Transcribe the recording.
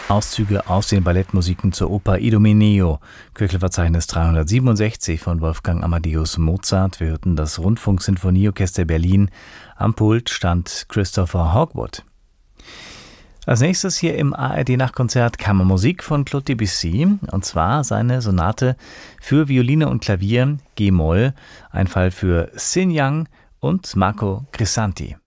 Auszüge aus den Ballettmusiken zur Oper Idomeneo, Köchelverzeichnis 367 von Wolfgang Amadeus Mozart. Wir hörten das Rundfunksinfonieorchester Berlin. Am Pult stand Christopher Hogwood. Als nächstes hier im ARD-Nachtkonzert Kammermusik von Claude Debussy, und zwar seine Sonate für Violine und Klavier G-Moll, ein Fall für Sin Yang und Marco Grisanti.